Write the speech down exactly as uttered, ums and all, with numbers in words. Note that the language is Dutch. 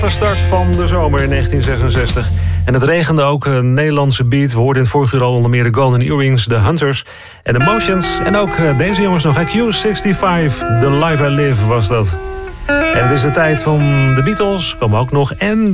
De start van de zomer in negentien zesenzestig. En het regende ook, een Nederlandse beat. We hoorden in het vorige uur al onder meer de Golden Earrings, de Hunters en de Motions. En ook deze jongens nog, Q vijfenzestig, The Life I Live was dat. En het is de tijd van de Beatles, komen ook nog. En